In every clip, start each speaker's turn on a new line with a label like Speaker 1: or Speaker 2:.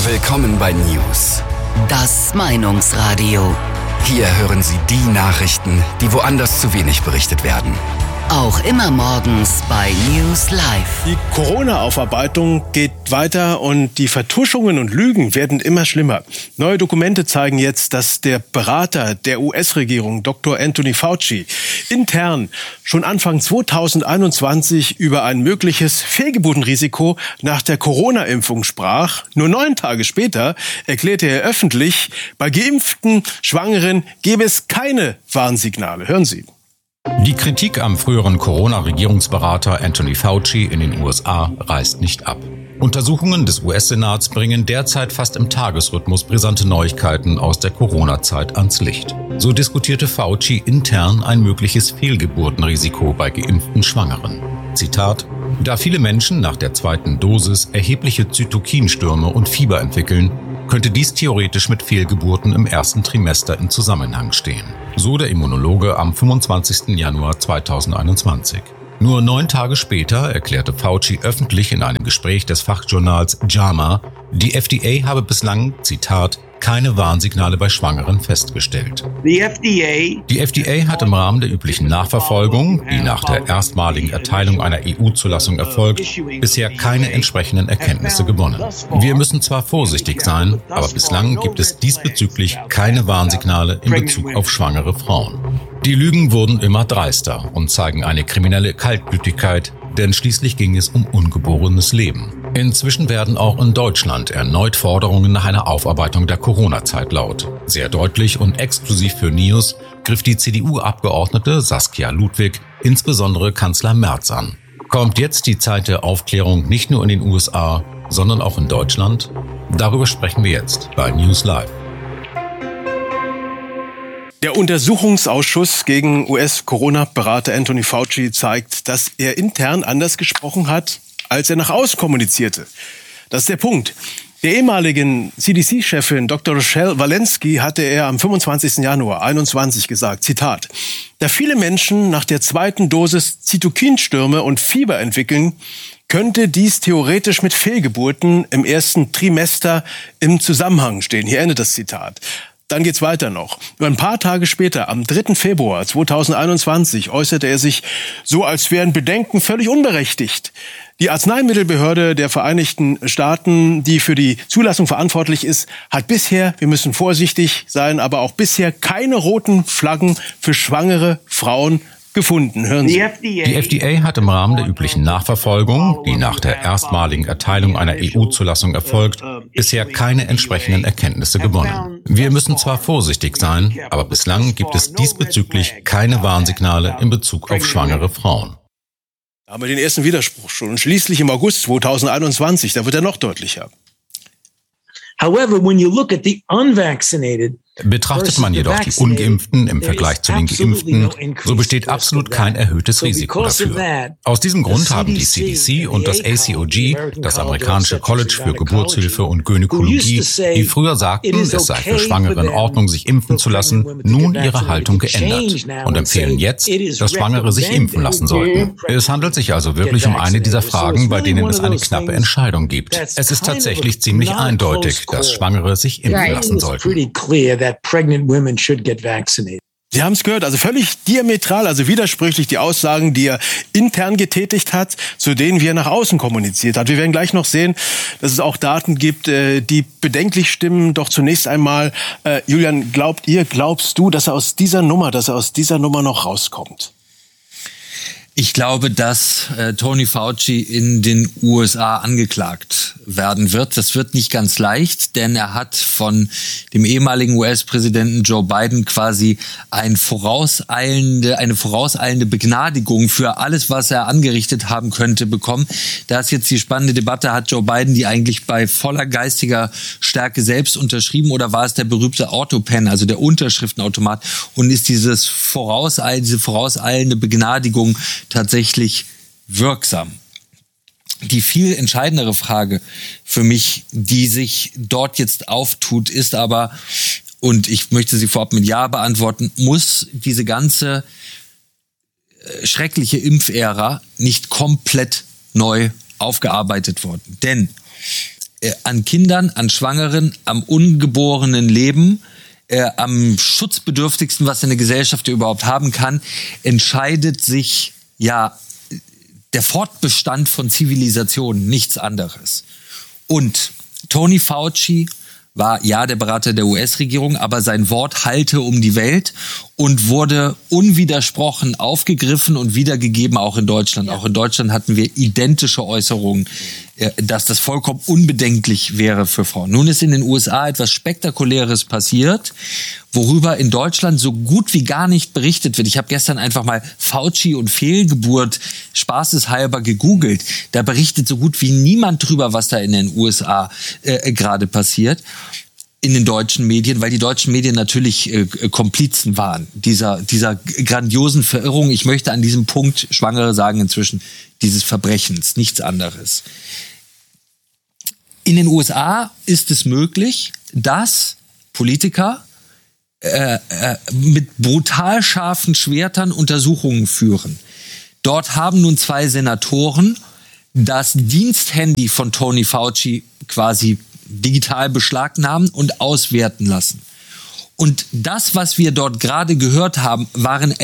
Speaker 1: Willkommen bei News.
Speaker 2: Das Meinungsradio.
Speaker 1: Hier hören Sie die Nachrichten, die woanders zu wenig berichtet werden.
Speaker 2: Auch immer morgens bei News Live.
Speaker 3: Die Corona-Aufarbeitung geht weiter und die Vertuschungen und Lügen werden immer schlimmer. Neue Dokumente zeigen jetzt, dass der Berater der US-Regierung, Dr. Anthony Fauci, intern schon Anfang 2021 über ein mögliches Fehlgeburtenrisiko nach der Corona-Impfung sprach. Nur 9 Tage später erklärte er öffentlich, bei geimpften Schwangeren gebe es keine Warnsignale. Hören Sie.
Speaker 4: Die Kritik am früheren Corona-Regierungsberater Anthony Fauci in den USA reißt nicht ab. Untersuchungen des US-Senats bringen derzeit fast im Tagesrhythmus brisante Neuigkeiten aus der Corona-Zeit ans Licht. So diskutierte Fauci intern ein mögliches Fehlgeburtenrisiko bei geimpften Schwangeren. Zitat: Da viele Menschen nach der zweiten Dosis erhebliche Zytokinstürme und Fieber entwickeln, könnte dies theoretisch mit Fehlgeburten im ersten Trimester in Zusammenhang stehen. So der Immunologe am 25. Januar 2021. Nur 9 Tage später erklärte Fauci öffentlich in einem Gespräch des Fachjournals JAMA, die FDA habe bislang, Zitat, keine Warnsignale bei Schwangeren festgestellt. Die FDA hat im Rahmen der üblichen Nachverfolgung, die nach der erstmaligen Erteilung einer EU-Zulassung erfolgt, bisher keine entsprechenden Erkenntnisse gewonnen. Wir müssen zwar vorsichtig sein, aber bislang gibt es diesbezüglich keine Warnsignale in Bezug auf schwangere Frauen. Die Lügen wurden immer dreister und zeigen eine kriminelle Kaltblütigkeit, denn schließlich ging es um ungeborenes Leben. Inzwischen werden auch in Deutschland erneut Forderungen nach einer Aufarbeitung der Corona-Zeit laut. Sehr deutlich und exklusiv für News griff die CDU-Abgeordnete Saskia Ludwig insbesondere Kanzler Merz an. Kommt jetzt die Zeit der Aufklärung nicht nur in den USA, sondern auch in Deutschland? Darüber sprechen wir jetzt bei News Live.
Speaker 3: Der Untersuchungsausschuss gegen US-Corona-Berater Anthony Fauci zeigt, dass er intern anders gesprochen hat, als er nach außen kommunizierte. Das ist der Punkt. Der ehemaligen CDC-Chefin Dr. Rochelle Walensky hatte er am 25. Januar 2021 gesagt, Zitat: Da viele Menschen nach der zweiten Dosis Zytokinstürme und Fieber entwickeln, könnte dies theoretisch mit Fehlgeburten im ersten Trimester im Zusammenhang stehen. Hier endet das Zitat. Dann geht's weiter noch. Nur ein paar Tage später, am 3. Februar 2021, äußerte er sich so, als wären Bedenken völlig unberechtigt. Die Arzneimittelbehörde der Vereinigten Staaten, die für die Zulassung verantwortlich ist, hat bisher, wir müssen vorsichtig sein, aber auch bisher keine roten Flaggen für schwangere Frauen gefunden. Hören Sie.
Speaker 4: Die FDA hat im Rahmen der üblichen Nachverfolgung, die nach der erstmaligen Erteilung einer EU-Zulassung erfolgt, bisher keine entsprechenden Erkenntnisse gewonnen. Wir müssen zwar vorsichtig sein, aber bislang gibt es diesbezüglich keine Warnsignale in Bezug auf schwangere Frauen.
Speaker 3: Da haben wir den ersten Widerspruch schon. Und schließlich im August 2021, da wird er noch deutlicher.
Speaker 5: However, when you look at the unvaccinated,
Speaker 4: betrachtet man jedoch die Ungeimpften im Vergleich zu den Geimpften, so besteht absolut kein erhöhtes Risiko dafür. Aus diesem Grund haben die CDC und das ACOG, das amerikanische College für Geburtshilfe und Gynäkologie, die früher sagten, es sei für Schwangere in Ordnung, sich impfen zu lassen, nun ihre Haltung geändert und empfehlen jetzt, dass Schwangere sich impfen lassen sollten. Es handelt sich also wirklich um eine dieser Fragen, bei denen es eine knappe Entscheidung gibt. Es ist tatsächlich ziemlich eindeutig, dass Schwangere sich impfen lassen sollten.
Speaker 5: that pregnant women should get vaccinated.
Speaker 3: Sie haben es gehört, also völlig diametral, also widersprüchlich die Aussagen, die er intern getätigt hat, zu denen wie er nach außen kommuniziert hat. Wir werden gleich noch sehen, dass es auch Daten gibt, die bedenklich stimmen. Doch zunächst einmal, Julian, glaubst du, dass er aus dieser Nummer noch rauskommt?
Speaker 6: Ich glaube, dass Tony Fauci in den USA angeklagt werden wird. Das wird nicht ganz leicht, denn er hat von dem ehemaligen US-Präsidenten Joe Biden quasi eine vorauseilende Begnadigung für alles, was er angerichtet haben könnte, bekommen. Da ist jetzt die spannende Debatte, hat Joe Biden die eigentlich bei voller geistiger Stärke selbst unterschrieben oder war es der berühmte Autopen, also der Unterschriftenautomat, und ist diese vorauseilende Begnadigung tatsächlich wirksam? Die viel entscheidendere Frage für mich, die sich dort jetzt auftut, ist aber, und ich möchte sie vorab mit Ja beantworten, muss diese ganze schreckliche Impfära nicht komplett neu aufgearbeitet worden? Denn an Kindern, an Schwangeren, am ungeborenen Leben, am schutzbedürftigsten, was eine Gesellschaft überhaupt haben kann, entscheidet sich ja der Fortbestand von Zivilisationen, nichts anderes. Und Tony Fauci war ja der Berater der US-Regierung, aber sein Wort hallte um die Welt und wurde unwidersprochen aufgegriffen und wiedergegeben, auch in Deutschland. Ja. Auch in Deutschland hatten wir identische Äußerungen, dass das vollkommen unbedenklich wäre für Frauen. Nun ist in den USA etwas Spektakuläres passiert, worüber in Deutschland so gut wie gar nicht berichtet wird. Ich habe gestern einfach mal Fauci und Fehlgeburt spaßeshalber gegoogelt. Da berichtet so gut wie niemand drüber, was da in den USA gerade passiert. In den deutschen Medien, weil die deutschen Medien natürlich Komplizen waren dieser grandiosen Verirrung. Ich möchte an diesem Punkt, Schwangere sagen inzwischen, dieses Verbrechens, nichts anderes. In den USA ist es möglich, dass Politiker mit brutal scharfen Schwertern Untersuchungen führen. Dort haben nun 2 Senatoren das Diensthandy von Tony Fauci quasi digital beschlagnahmen und auswerten lassen. Und das, was wir dort gerade gehört haben, waren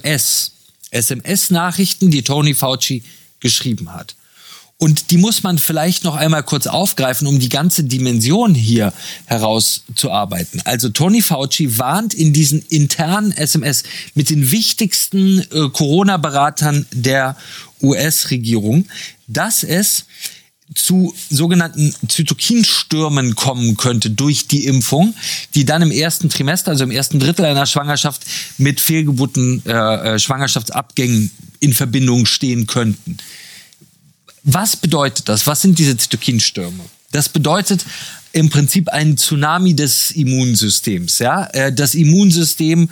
Speaker 6: SMS-Nachrichten, die Tony Fauci geschrieben hat. Und die muss man vielleicht noch einmal kurz aufgreifen, um die ganze Dimension hier herauszuarbeiten. Also Tony Fauci warnt in diesen internen SMS mit den wichtigsten Corona-Beratern der US-Regierung, dass es zu sogenannten Zytokinstürmen kommen könnte durch die Impfung, die dann im ersten Trimester, also im ersten Drittel einer Schwangerschaft mit Fehlgeburten, Schwangerschaftsabgängen in Verbindung stehen könnten. Was bedeutet das? Was sind diese Zytokinstürme? Das bedeutet im Prinzip einen Tsunami des Immunsystems. Ja? Das Immunsystem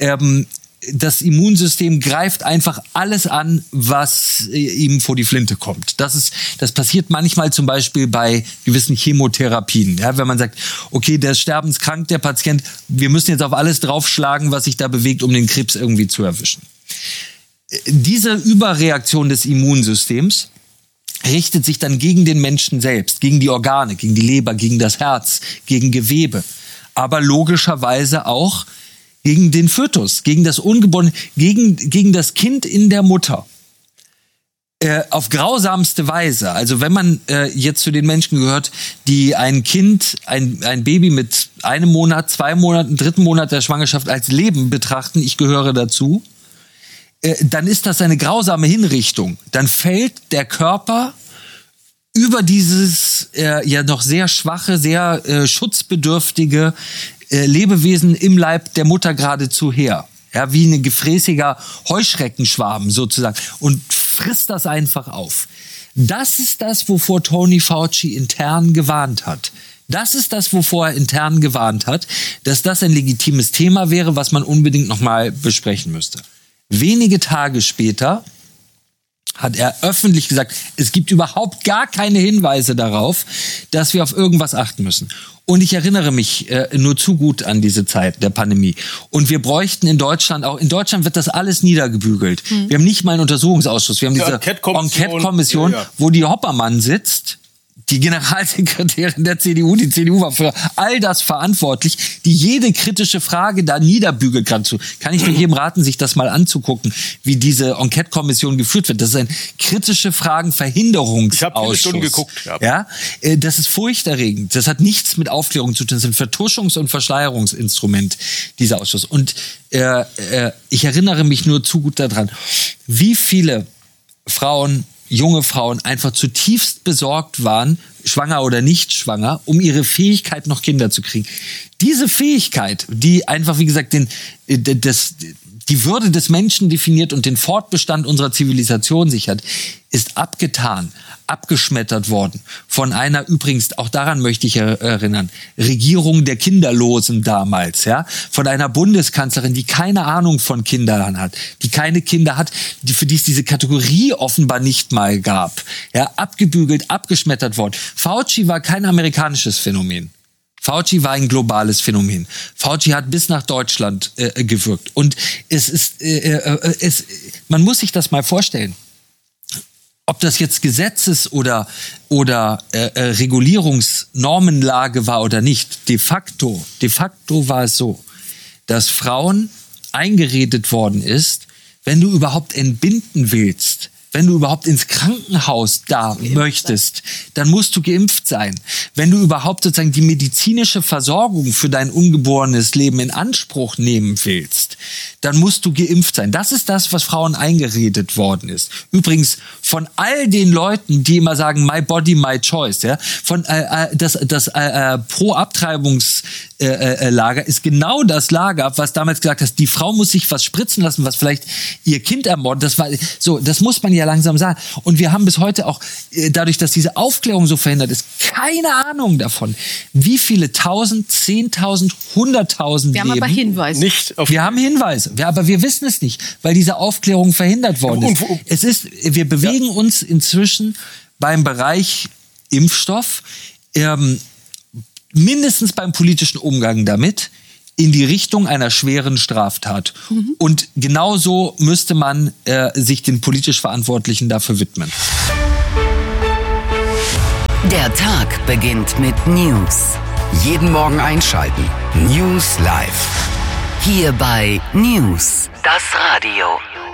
Speaker 6: greift einfach alles an, was ihm vor die Flinte kommt. Das passiert manchmal zum Beispiel bei gewissen Chemotherapien. Ja, wenn man sagt, okay, der ist sterbenskrank, der Patient, wir müssen jetzt auf alles draufschlagen, was sich da bewegt, um den Krebs irgendwie zu erwischen. Diese Überreaktion des Immunsystems richtet sich dann gegen den Menschen selbst, gegen die Organe, gegen die Leber, gegen das Herz, gegen Gewebe. Aber logischerweise auch gegen den Fötus, gegen das Ungeborene, gegen das Kind in der Mutter. Auf grausamste Weise. Also wenn man jetzt zu den Menschen gehört, die ein Kind, ein Baby mit 1 Monat, 2 Monaten, 3. Monat der Schwangerschaft als Leben betrachten, ich gehöre dazu, dann ist das eine grausame Hinrichtung. Dann fällt der Körper über dieses ja noch sehr schwache, sehr schutzbedürftige Lebewesen im Leib der Mutter geradezu her. Ja, wie ein gefräßiger Heuschreckenschwarm sozusagen. Und frisst das einfach auf. Das ist das, wovor Tony Fauci intern gewarnt hat. Das ist das, wovor er intern gewarnt hat, dass das ein legitimes Thema wäre, was man unbedingt nochmal besprechen müsste. Wenige Tage später hat er öffentlich gesagt, es gibt überhaupt gar keine Hinweise darauf, dass wir auf irgendwas achten müssen. Und ich erinnere mich nur zu gut an diese Zeit der Pandemie. Und wir bräuchten in Deutschland wird das alles niedergebügelt. Wir haben nicht mal einen Untersuchungsausschuss. Wir haben diese Enquete-Kommission, wo die Hoppermann sitzt, die Generalsekretärin der CDU, die CDU war für all das verantwortlich, die jede kritische Frage da niederbügelt geradezu. Kann ich nur jedem raten, sich das mal anzugucken, wie diese Enquete-Kommission geführt wird. Das ist ein kritische Fragen-Verhinderungsausschuss. Ich habe 4 Stunden geguckt. Ja, das ist furchterregend. Das hat nichts mit Aufklärung zu tun. Das ist ein Vertuschungs- und Verschleierungsinstrument, dieser Ausschuss. Und ich erinnere mich nur zu gut daran, wie viele junge Frauen einfach zutiefst besorgt waren, schwanger oder nicht schwanger, um ihre Fähigkeit, noch Kinder zu kriegen. Diese Fähigkeit, die einfach, wie gesagt, die Würde des Menschen definiert und den Fortbestand unserer Zivilisation sichert, ist abgeschmettert worden von einer, übrigens, auch daran möchte ich erinnern, Regierung der Kinderlosen damals, ja, von einer Bundeskanzlerin, die keine Ahnung von Kindern hat, die keine Kinder hat, für die es diese Kategorie offenbar nicht mal gab, ja, abgebügelt, abgeschmettert worden. Fauci war kein amerikanisches Phänomen. Fauci war ein globales Phänomen. Fauci hat bis nach Deutschland gewirkt. Und man muss sich das mal vorstellen. ob das jetzt Gesetzes- oder Regulierungsnormenlage war oder nicht, de facto war es so, dass Frauen eingeredet worden ist, wenn du überhaupt entbinden willst, wenn du überhaupt ins Krankenhaus möchtest, dann musst du geimpft sein. Wenn du überhaupt sozusagen die medizinische Versorgung für dein ungeborenes Leben in Anspruch nehmen willst, dann musst du geimpft sein. Das ist das, was Frauen eingeredet worden ist. Übrigens von all den Leuten, die immer sagen, my body, my choice, ja, von das Pro-Abtreibungs-Lager ist genau das Lager, was damals gesagt hat, die Frau muss sich was spritzen lassen, was vielleicht ihr Kind ermordet. Das war so, das muss man ja langsam sagen. Und wir haben bis heute auch, dadurch, dass diese Aufklärung so verhindert ist, keine Ahnung davon, wie viele 1000, 10.000, 100.000
Speaker 7: Wir haben aber Hinweise.
Speaker 6: Wir haben Hinweise, aber wir wissen es nicht, weil diese Aufklärung verhindert worden ist. Wir bewegen uns inzwischen beim Bereich Impfstoff, mindestens beim politischen Umgang damit, in die Richtung einer schweren Straftat. Und genauso müsste man sich den politisch Verantwortlichen dafür widmen.
Speaker 2: Der Tag beginnt mit News.
Speaker 1: Jeden Morgen einschalten. News Live.
Speaker 2: Hier bei News, das Radio.